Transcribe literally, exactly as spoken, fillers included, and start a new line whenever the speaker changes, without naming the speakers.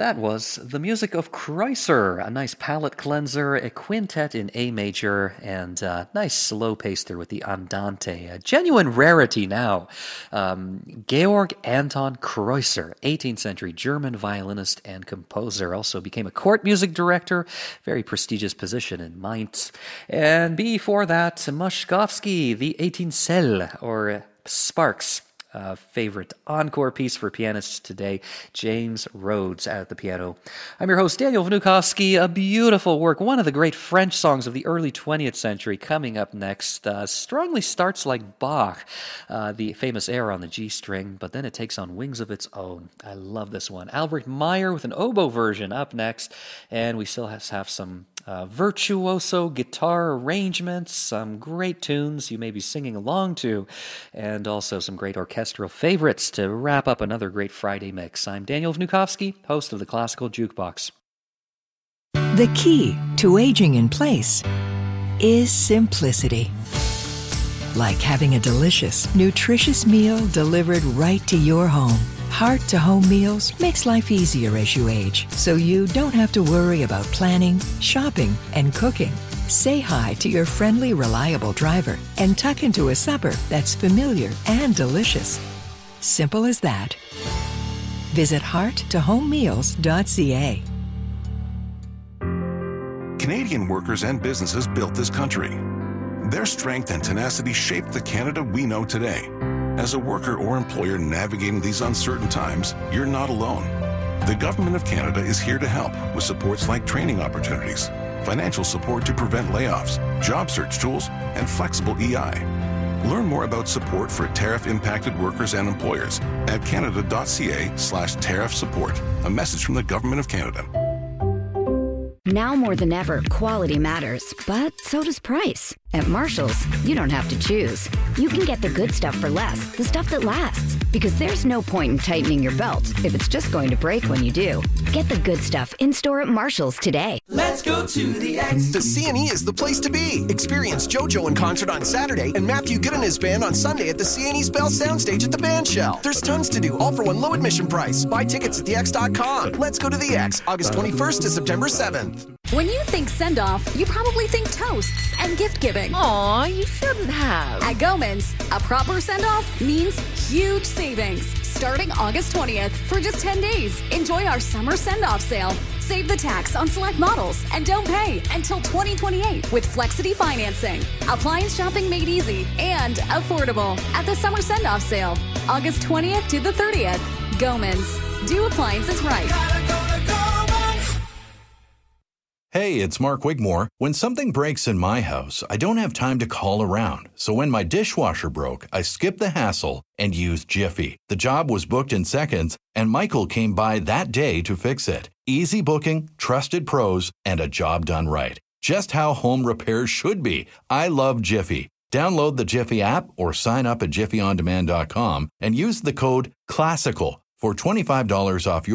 That was the music of Kreutzer, a nice palate cleanser, a quintet in A major, and a nice slow pace there with the Andante, a genuine rarity now. Um, Georg Anton Kreutzer, eighteenth century German violinist and composer, also became a court music director, very prestigious position in Mainz. And before that, Moszkowski, the eighteen Cell, or Sparks. Uh, favorite encore piece for pianists today, James Rhodes at the piano. I'm your host, Daniel Vnukovsky. A beautiful work, one of the great French songs of the early twentieth century, coming up next. Uh, strongly starts like Bach, uh, the famous air on the G string, but then it takes on wings of its own. I love this one. Albert Meyer with an oboe version up next, and we still have, have some uh, virtuoso guitar arrangements, some great tunes you may be singing along to, and also some great orchestral favorites to wrap up another great Friday mix. I'm Daniel Vnukovsky, host of the Classical Jukebox.
The key to aging in place is simplicity. Like having a delicious, nutritious meal delivered right to your home. Heart-to-home meals makes life easier as you age, so you don't have to worry about planning, shopping, and cooking. Say hi to your friendly, reliable driver and tuck into a supper that's familiar and delicious. Simple as that. Visit heart to home meals dot c a.
Canadian workers and businesses built this country. Their strength and tenacity shaped the Canada we know today. As a worker or employer navigating these uncertain times, you're not alone. The Government of Canada is here to help with supports like training opportunities, financial support to prevent layoffs, job search tools, and flexible E I. Learn more about support for tariff-impacted workers and employers at canada.ca slash tariff support. A message from the Government of Canada.
Now more than ever, quality matters, but so does price. At Marshall's, you don't have to choose. You can get the good stuff for less, the stuff that lasts. Because there's no point in tightening your belt if it's just going to break when you do. Get the good stuff in-store at Marshall's today.
Let's go to the X.
The C N E is the place to be. Experience JoJo in concert on Saturday and Matthew Good and his band on Sunday at the C N E's Bell Soundstage at the Band Shell. There's tons to do, all for one low admission price. Buy tickets at the x dot com. Let's go to the X, August twenty-first to September seventh.
When you think send-off, you probably think toasts and gift-giving.
Aw, you shouldn't have.
At Goman's, a proper send-off means huge savings. Starting August twentieth for just ten days. Enjoy our summer send-off sale. Save the tax on select models and don't pay until twenty twenty-eight with Flexity financing. Appliance shopping made easy and affordable at the summer send-off sale. August twentieth to the thirtieth. Goman's. Do appliances right.
Hey, it's Mark Wigmore. When something breaks in my house, I don't have time to call around. So when my dishwasher broke, I skipped the hassle and used Jiffy. The job was booked in seconds, and Michael came by that day to fix it. Easy booking, trusted pros, and a job done right. Just how home repairs should be. I love Jiffy. Download the Jiffy app or sign up at jiffy on demand dot com and use the code CLASSICAL for twenty-five dollars off your